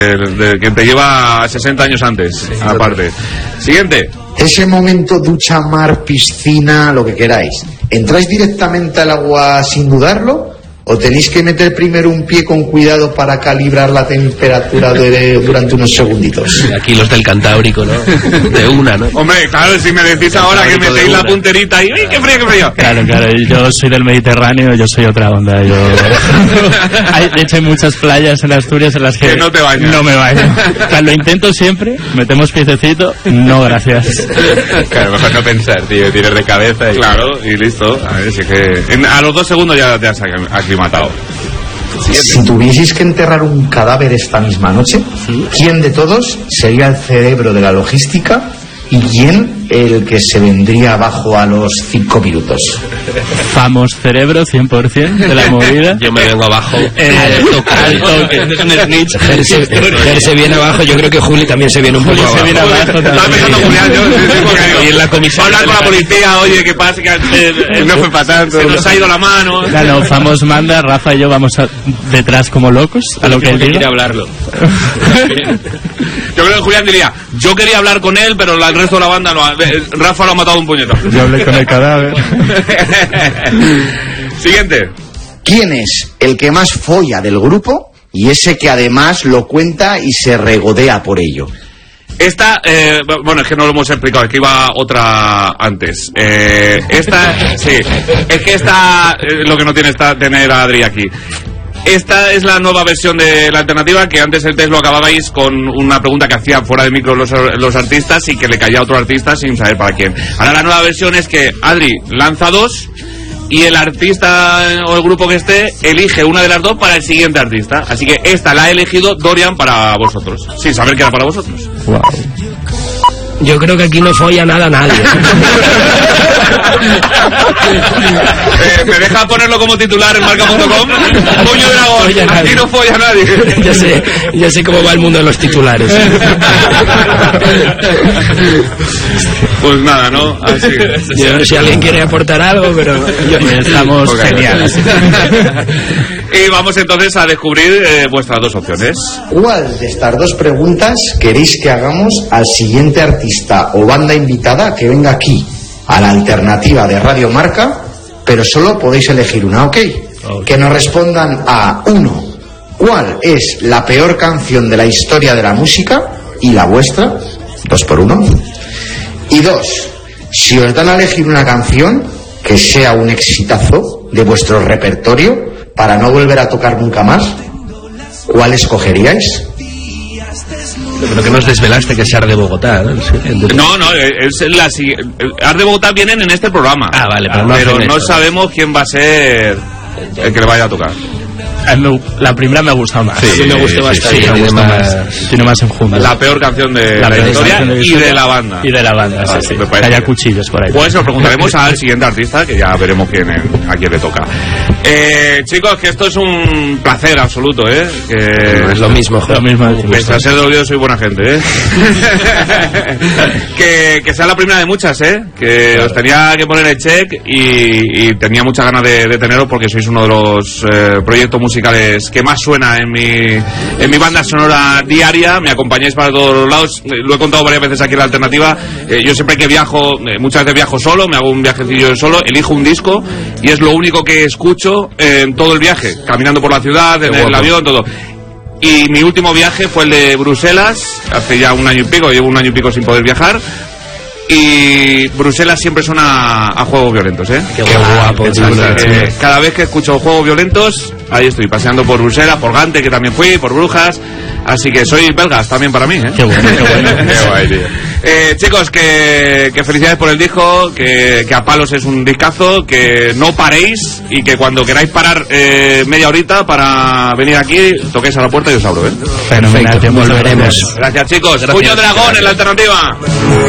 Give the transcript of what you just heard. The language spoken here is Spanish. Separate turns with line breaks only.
que te lleva 60 años antes, sí, aparte. Siguiente.
Ese momento, ducha, mar, piscina, lo que queráis. ¿Entráis directamente al agua sin dudarlo? ¿O tenéis que meter primero un pie con cuidado para calibrar la temperatura durante unos segunditos?
Aquí los del Cantábrico, ¿no? De una, ¿no?
Hombre, claro, si me decís ahora que metéis la punterita y ¡ay, qué frío, qué frío!
Claro, yo soy del Mediterráneo, yo soy otra onda. De hecho, hay muchas playas en Asturias en las que
no te bañas.
No me baño. O sea, lo intento siempre, metemos piececito, no, gracias.
Claro, mejor no pensar, tío, tirar de cabeza y...
Claro, y listo. A ver, si es que... a los 2 segundos ya te has aclimatado.
Si tuvieseis que enterrar un cadáver esta misma noche, ¿quién de todos sería el cerebro de la logística y quién el que se vendría abajo a los 5 minutos?
Vamos, cerebro 100% de la movida.
Yo me vengo abajo al toque. Ger se viene abajo. Yo creo que Juli también se viene un poco abajo.
Se viene abajo
Estaba pensando Julián,
y en la comisión
hablar con la policía, oye, ¿qué pasa? Que
no fue para tanto.
Se nos ha ido la mano.
Claro, Famos manda, Rafa y yo vamos detrás como locos a lo que él diga.
Quiere hablarlo.
Yo creo que Julián diría, yo quería hablar con él, pero el resto de la banda no. Rafa lo ha matado un puñetazo.
Yo hablé con el cadáver.
Siguiente.
¿Quién es el que más folla del grupo y ese que además lo cuenta y se regodea por ello?
Esta, bueno, es que no lo hemos explicado, es que iba otra antes. Esta, sí, es que esta, lo que no tiene tener a Adri aquí. Esta es la nueva versión de la alternativa, que antes el test lo acababais con una pregunta que hacían fuera de micro los artistas y que le caía a otro artista sin saber para quién. Ahora la nueva versión es que Adri lanza 2 y el artista o el grupo que esté elige una de las 2 para el siguiente artista. Así que esta la ha elegido Dorian para vosotros, sin saber que era para vosotros.
Wow.
Yo creo que aquí no folla nada nadie.
¿Me deja ponerlo como titular en marca.com? Puño dragón, aquí no folla nadie.
Ya sé cómo va el mundo de los titulares.
Pues nada, ¿no? Así.
Yo no sé si alguien quiere aportar algo, pero
estamos geniales.
Y vamos entonces a descubrir vuestras 2 opciones.
¿Cuál de estas 2 preguntas queréis que hagamos al siguiente artista o banda invitada que venga aquí a la alternativa de Radio Marca, pero solo podéis elegir una, ¿ok? Que nos respondan a 1. ¿Cuál es la peor canción de la historia de la música? Y la vuestra, 2 por 1. Y 2, si os dan a elegir una canción que sea un exitazo de vuestro repertorio para no volver a tocar nunca más, ¿cuál escogeríais?
Pero que nos desvelaste que es Art de Bogotá, ¿no?
No, es la siguiente. Art de Bogotá vienen en este programa.
Ah, vale,
pero no sabemos quién va a ser el que le vaya a tocar.
La primera me ha gustado más.
Sí, me gustó bastante.
Sí, tiene más enjundia.
La peor canción de la historia y de la banda.
Y de la banda, sí. Que haya cuchillos por ahí.
Pues lo preguntaremos al siguiente artista, que ya veremos a quién le toca. Chicos, que esto es un placer absoluto, ¿eh?
Que es lo mismo,
lo mismo.
Pese a ser dolido, soy buena gente, ¿eh? que sea la primera de muchas, ¿eh? Que os tenía que poner el check y tenía muchas ganas de teneros porque sois uno de los proyectos musicales que más suena en mi banda sonora diaria. Me acompañáis para todos los lados. Lo he contado varias veces aquí en la alternativa. Yo siempre que viajo, muchas veces viajo solo, me hago un viajecillo solo, elijo un disco y es lo único que escucho en todo el viaje, caminando por la ciudad, en el avión, todo. Y mi último viaje fue el de Bruselas, hace ya 1 año y pico, llevo 1 año y pico sin poder viajar. Y Bruselas siempre suena a Juegos Violentos, ¿eh?
Qué guapo.
Cada vez que escucho Juegos Violentos, ahí estoy, paseando por Bruselas, por Gante, que también fui, por Brujas. Así que soy belgas también para mí, ¿eh?
Qué bueno.
Qué guay, tío. Chicos, que felicidades por el disco, que a palos es un discazo, que no paréis y que cuando queráis parar media horita para venir aquí, toquéis a la puerta y os abro, ¿eh?
Fenomenal, volveremos.
Gracias, chicos. Puño dragón en la alternativa.